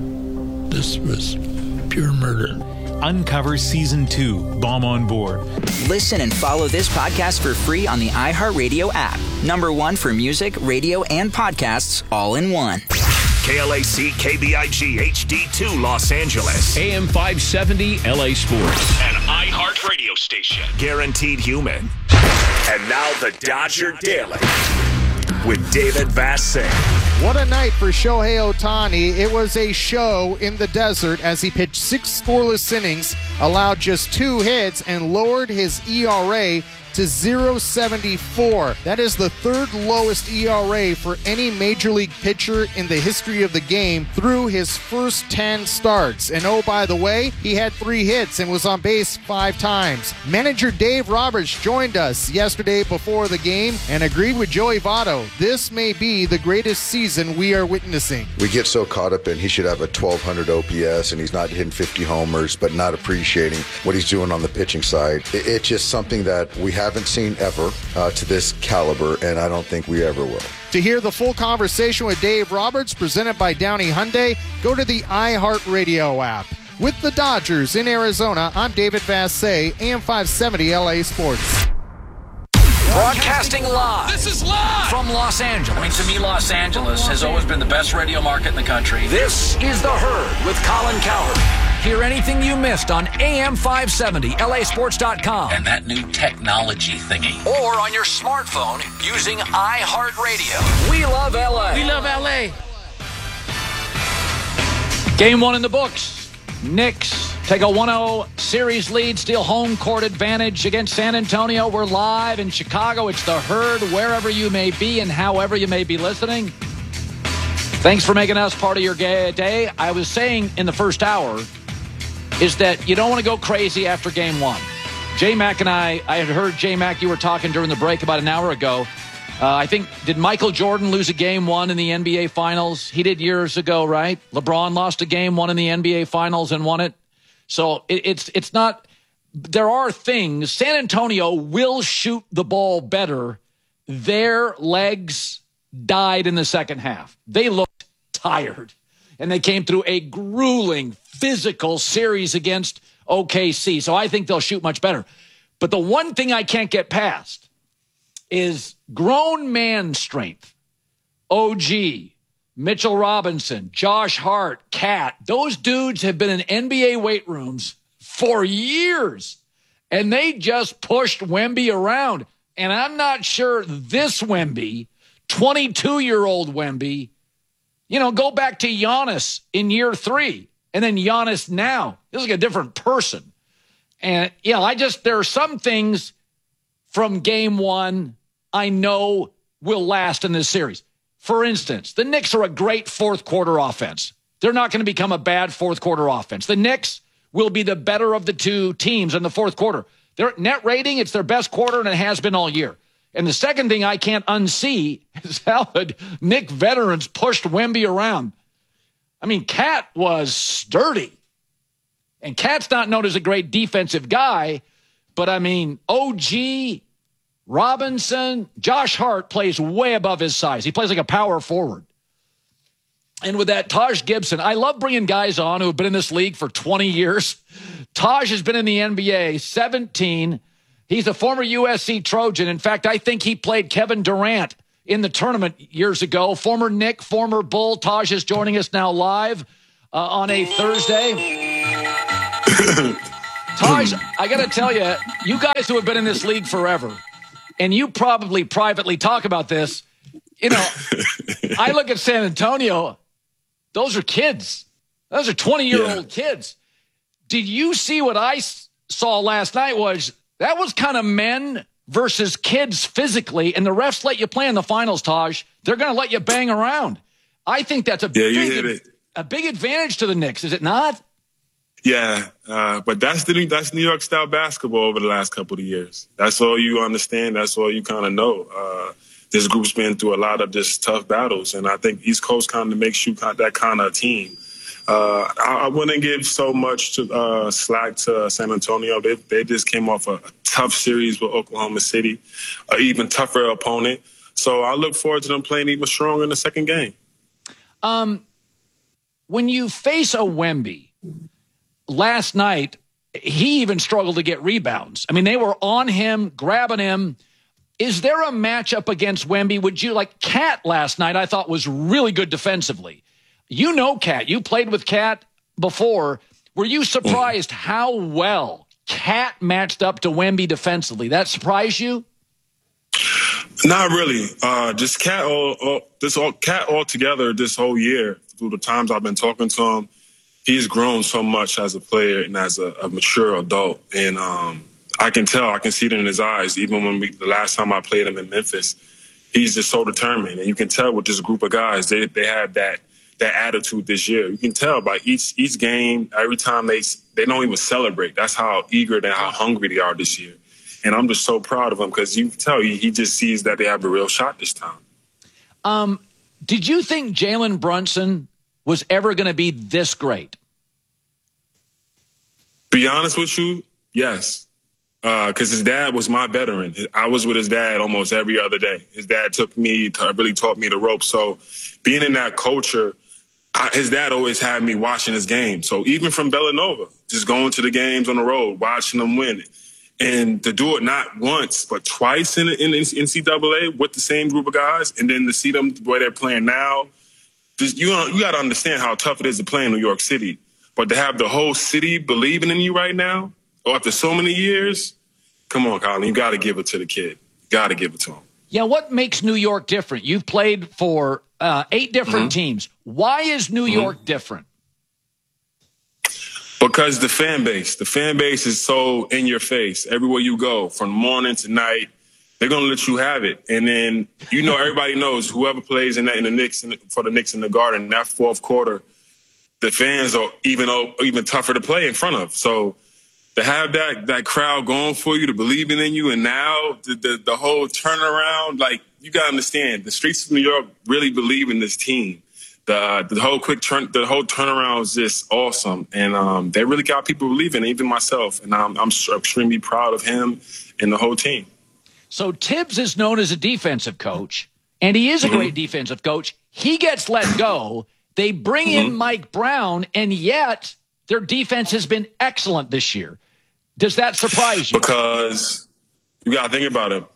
This was pure murder. Uncover Season two, Bomb on Board. Listen and follow this podcast for free on the iHeartRadio app. Number one for music, radio, and podcasts all in one. K L A C K B I G H D two Los Angeles. A M five seventy L A Sports. An iHeart radio station. Guaranteed human. And now the Dodger Daily with David Vassegh. What a night for Shohei Ohtani. It was a show in the desert as he pitched six scoreless innings, allowed just two hits, and lowered his E R A to zero point seven four. That is the third lowest E R A for any major league pitcher in the history of the game through his first ten starts. And oh, by the way, he had three hits and was on base five times. Manager Dave Roberts joined us yesterday before the game and agreed with Joey Votto. This may be the greatest season we are witnessing. We get so caught up in he should have a twelve hundred O P S and he's not hitting fifty homers, but not appreciating what he's doing on the pitching side. It's just something that we have haven't seen ever uh, to this caliber, and I don't think we ever will. To hear the full conversation with Dave Roberts, presented by Downey Hyundai, go to the iHeartRadio app. With the Dodgers in Arizona, I'm David Vassegh, A M five seventy L A Sports. Broadcasting live. This is live from Los Angeles. I mean, to me, Los Angeles has always been the best radio market in the country. This is The Herd with Colin Cowherd. Hear anything you missed on A M five seventy L A sports dot com. And that new technology thingy. Or on your smartphone using iHeartRadio. We love L A. We love L A. Game one in the books. Knicks take a one oh series lead, steal home court advantage against San Antonio. We're live in Chicago. It's The Herd, wherever you may be and however you may be listening. Thanks for making us part of your day. I was saying in the first hour is that you don't want to go crazy after game one. J-Mac and I, I had heard, J-Mac, you were talking during the break about an hour ago. Uh, I think, did Michael Jordan lose a game one in the N B A Finals? He did years ago, right? LeBron lost a game one in the N B A Finals and won it. So it, it's it's not, there are things. San Antonio will shoot the ball better. Their legs died in the second half. They looked tired. And they came through a grueling physical series against O K C. So I think they'll shoot much better. But the one thing I can't get past is grown man strength. O G, Mitchell Robinson, Josh Hart, Cat. Those dudes have been in N B A weight rooms for years. And they just pushed Wemby around. And I'm not sure this Wemby, twenty-two-year-old Wemby, you know, go back to Giannis in year three and then Giannis now. This is like a different person. And, you know, I just, there are some things from game one I know will last in this series. For instance, the Knicks are a great fourth quarter offense. They're not going to become a bad fourth quarter offense. The Knicks will be the better of the two teams in the fourth quarter. Their net rating, it's their best quarter, and it has been all year. And the second thing I can't unsee is how Knick veterans pushed Wemby around. I mean, Cat was sturdy. And Cat's not known as a great defensive guy, but I mean, O G, Robinson, Josh Hart plays way above his size. He plays like a power forward. And with that, Taj Gibson, I love bringing guys on who have been in this league for twenty years. Taj has been in the N B A seventeen. He's a former U S C Trojan. In fact, I think he played Kevin Durant in the tournament years ago. Former Knick, former Bull. Taj is joining us now live uh, on a Thursday. Taj, I got to tell you, you guys who have been in this league forever, and you probably privately talk about this, you know, I look at San Antonio, those are kids. Those are twenty-year-old yeah. kids. Did you see what I saw last night was that was kind of men versus kids physically, and the refs let you play in the finals, Taj. They're going to let you bang around. I think that's a, yeah, big, a big advantage to the Knicks, is it not? Yeah, uh, but that's the that's New York style basketball over the last couple of years. That's all you understand. That's all you kind of know. Uh, this group's been through a lot of just tough battles, and I think East Coast kind of makes you that kind of team. Uh, I, I wouldn't give so much to, uh, slack to San Antonio. They, they just came off a, a tough series with Oklahoma City, an even tougher opponent. So I look forward to them playing even stronger in the second game. Um, when you face a Wemby, last night, he even struggled to get rebounds. I mean, they were on him, grabbing him. Is there a matchup against Wemby? Would you, like Cat last night, I thought was really good defensively. You know Cat. You played with Cat before. Were you surprised how well Cat matched up to Wemby defensively? That surprised you? Not really. Uh, just Cat all, all this all Cat altogether this whole year. Through the times I've been talking to him, he's grown so much as a player and as a, a mature adult. And um, I can tell, I can see it in his eyes. Even when we, the last time I played him in Memphis, he's just so determined. And you can tell with this group of guys, they they have that. that attitude this year. You can tell by each each game, every time they they don't even celebrate. That's how eager and how hungry they are this year. And I'm just so proud of him because you can tell he, he just sees that they have a real shot this time. Um, did you think Jalen Brunson was ever going to be this great? Be honest with you, yes. Because uh, his dad was my veteran. I was with his dad almost every other day. His dad took me, to, really taught me the ropes. So being in that culture, I, his dad always had me watching his games. So even from Villanova, just going to the games on the road, watching them win. And to do it not once, but twice in, in, in N C double A with the same group of guys, and then to see them the way they're playing now, just, you, you got to understand how tough it is to play in New York City. But to have the whole city believing in you right now, or after so many years, come on, Colin, you got to give it to the kid. Got to give it to him. Yeah, what makes New York different? You've played for uh, eight different mm-hmm. teams. Why is New mm-hmm. York different? Because the fan base. The fan base is so in your face. Everywhere you go, from morning to night, they're going to let you have it. And then, you know, everybody knows whoever plays in, that, in the Knicks in the, for the Knicks in the Garden, that fourth quarter, the fans are even, even tougher to play in front of. So to have that that crowd going for you, to believing in you, and now the, the, the whole turnaround, like, you got to understand, the streets of New York really believe in this team. The the whole quick turn, the whole turnaround is just awesome, and um, they really got people believing, even myself, and I'm I'm extremely proud of him and the whole team. So Tibbs is known as a defensive coach, and he is a mm-hmm. great defensive coach. He gets let go. They bring mm-hmm. in Mike Brown, and yet their defense has been excellent this year. Does that surprise you? Because you got to think about it.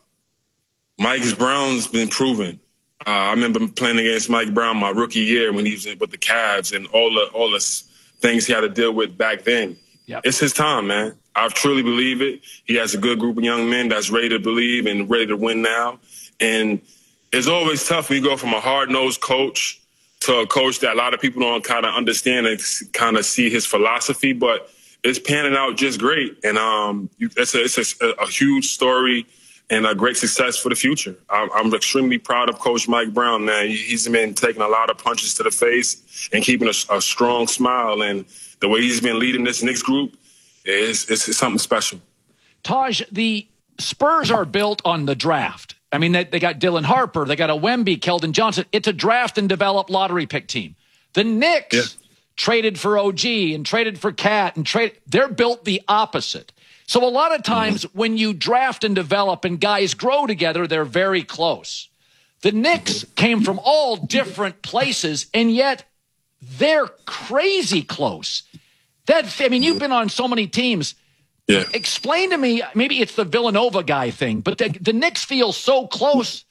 Mike Brown's been proven. Uh, I remember playing against Mike Brown my rookie year when he was with the Cavs and all the all the things he had to deal with back then. Yep. It's his time, man. I truly believe it. He has a good group of young men that's ready to believe and ready to win now. And it's always tough when you go from a hard-nosed coach to a coach that a lot of people don't kind of understand and kind of see his philosophy, but it's panning out just great. And um, it's, a, it's a, a huge story and a great success for the future. I'm, I'm extremely proud of Coach Mike Brown, man. He's been taking a lot of punches to the face and keeping a, a strong smile. And the way he's been leading this Knicks group is, is, is something special. Taj, the Spurs are built on the draft. I mean, they, they got Dylan Harper, they got a Wemby, Keldon Johnson. It's a draft and develop lottery pick team. The Knicks yeah. traded for O G and traded for Cat and trade. They're built the opposite. So a lot of times mm-hmm. when you draft and develop and guys grow together, they're very close. The Knicks came from all different places, and yet they're crazy close. That I mean, you've been on so many teams. Yeah. Explain to me, maybe it's the Villanova guy thing, but the, the Knicks feel so close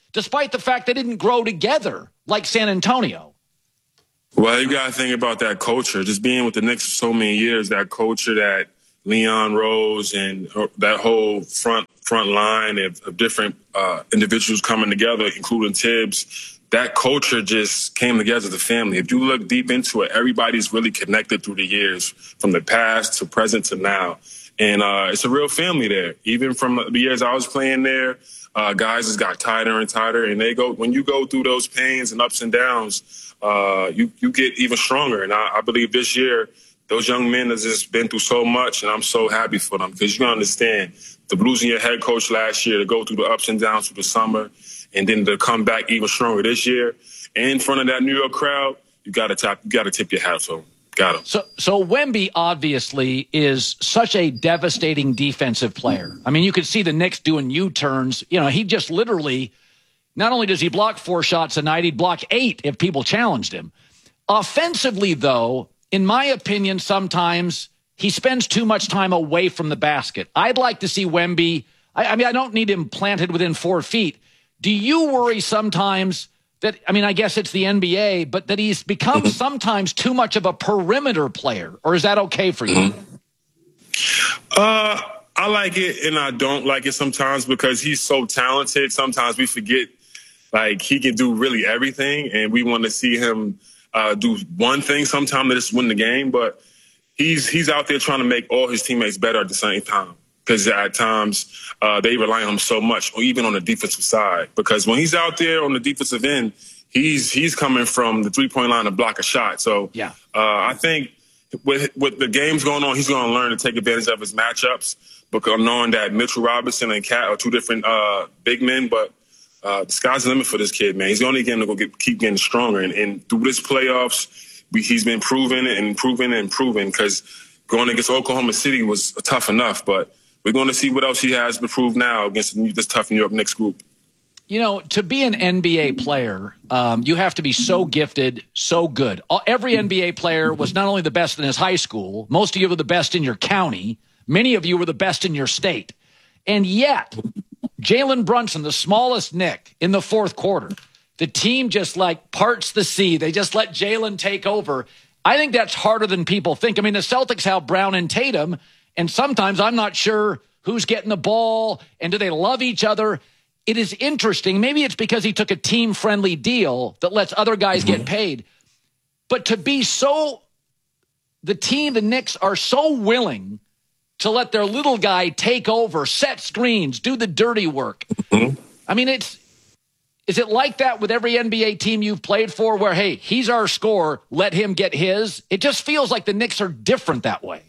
despite the fact they didn't grow together like San Antonio. Well, you got to think about that culture. Just being with the Knicks for so many years, that culture that Leon Rose and that whole front front line of, of different uh, individuals coming together, including Tibbs, that culture just came together as a family. If you look deep into it, everybody's really connected through the years, from the past to present to now. And uh, it's a real family there. Even from the years I was playing there, uh, guys just got tighter and tighter. And they go when you go through those pains and ups and downs, uh, you, you get even stronger. And I, I believe this year, those young men have just been through so much, and I'm so happy for them because you can understand the losing your head coach last year, to go through the ups and downs through the summer, and then to come back even stronger this year in front of that New York crowd. You got to tap, you got to tip your hat to them. Got him. So, so Wemby obviously is such a devastating defensive player. I mean, you could see the Knicks doing U-turns. You know, he just literally, not only does he block four shots a night, he'd block eight if people challenged him. Offensively, though, in my opinion, sometimes he spends too much time away from the basket. I'd like to see Wemby. I, I mean, I don't need him planted within four feet. Do you worry sometimes that, I mean, I guess it's the N B A, but that he's become mm-hmm. sometimes too much of a perimeter player? Or is that okay for you? Mm-hmm. Uh, I like it and I don't like it sometimes because he's so talented. Sometimes we forget, like, he can do really everything, and we want to see him uh, do one thing sometime to just win the game. But he's he's out there trying to make all his teammates better at the same time. Because at times uh, they rely on him so much, or even on the defensive side. Because when he's out there on the defensive end, he's he's coming from the three-point line to block a shot. So yeah. uh, I think with with the games going on, he's going to learn to take advantage of his matchups. Because knowing that Mitchell Robinson and Cat are two different uh, big men, but uh, the sky's the limit for this kid, man. He's only going to go get, keep getting stronger. And, and through this playoffs, we, he's been proving and improving and improving. Because going against Oklahoma City was tough enough, but we're going to see what else he has to prove now against this tough New York Knicks group. You know, to be an N B A player, um, you have to be so gifted, so good. Every N B A player was not only the best in his high school, most of you were the best in your county, many of you were the best in your state. And yet, Jalen Brunson, the smallest Knick in the fourth quarter, the team just like parts the sea. They just let Jalen take over. I think that's harder than people think. I mean, the Celtics have Brown and Tatum, and sometimes I'm not sure who's getting the ball and do they love each other. It is interesting. Maybe it's because he took a team-friendly deal that lets other guys mm-hmm. get paid. But to be so, the team, the Knicks, are so willing to let their little guy take over, set screens, do the dirty work. Mm-hmm. I mean, it's, is it like that with every N B A team you've played for where, hey, he's our scorer, let him get his? It just feels like the Knicks are different that way.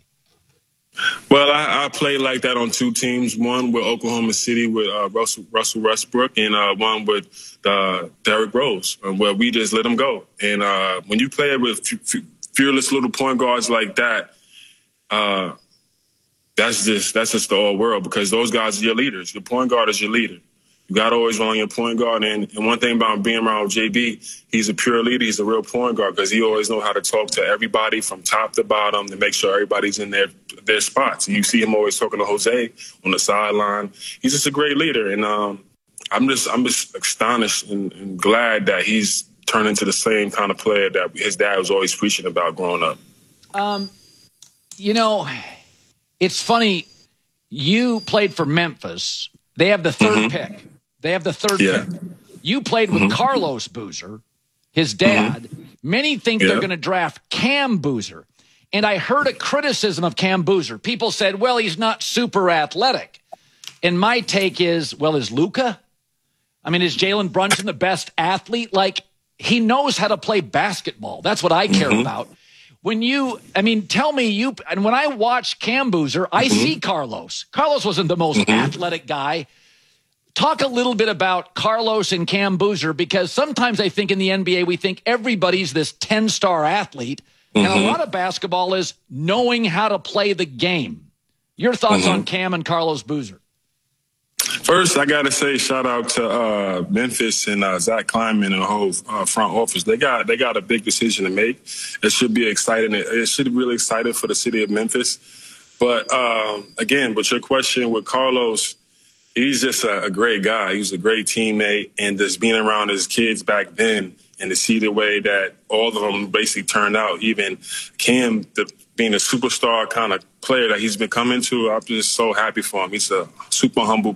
Well, I, I played like that on two teams. One with Oklahoma City with uh, Russell, Russell Westbrook, and uh, one with uh, Derrick Rose, where we just let him go. And uh, when you play with f- fearless little point guards like that, uh, that's just that's just the whole world, because those guys are your leaders. Your point guard is your leader. You got to always run on your point guard. And, and one thing about being around J B, he's a pure leader. He's a real point guard because he always knows how to talk to everybody from top to bottom to make sure everybody's in their their spots. You see him always talking to Jose on the sideline. He's just a great leader. And um, I'm just I'm just astonished and, and glad that he's turned into the same kind of player that his dad was always preaching about growing up. Um, you know, it's funny. You played for Memphis. They have the third mm-hmm. pick. They have the third yeah. pick. You played with mm-hmm. Carlos Boozer, his dad. Mm-hmm. Many think yeah. they're going to draft Cam Boozer. And I heard a criticism of Cam Boozer. People said, well, he's not super athletic. And my take is, well, is Luka? I mean, is Jalen Brunson the best athlete? Like, he knows how to play basketball. That's what I care mm-hmm. about. When you, I mean, tell me you, and when I watch Cam Boozer, I mm-hmm. see Carlos. Carlos wasn't the most mm-hmm. athletic guy. Talk a little bit about Carlos and Cam Boozer, because sometimes I think in the N B A, we think everybody's this ten-star athlete, mm-hmm. and a lot of basketball is knowing how to play the game. Your thoughts mm-hmm. on Cam and Carlos Boozer? First, I got to say shout out to uh, Memphis and uh, Zach Kleiman and the whole uh, front office. They got they got a big decision to make. It should be exciting. It should be really exciting for the city of Memphis. But um, again, with your question with Carlos, he's just a, a great guy. He was a great teammate, and just being around his kids back then and to see the way that all of them basically turned out, even Cam, the, being a superstar kind of player that he's becoming to, I'm just so happy for him. He's a super humble